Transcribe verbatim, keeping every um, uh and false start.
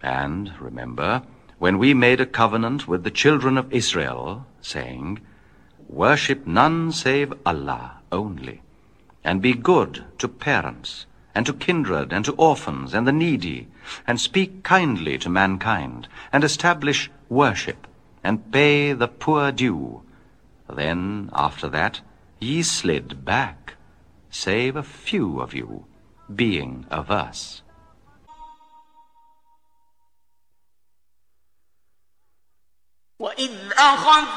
And, remember, when we made a covenant with the children of Israel, saying, "Worship none save Allah only, and be good to parents, and to kindred, and to orphans, and the needy, and speak kindly to mankind, and establish worship, and pay the poor due," then, after that, ye slid back, save a few of you, being averse. وَإِذْ أَخَذْ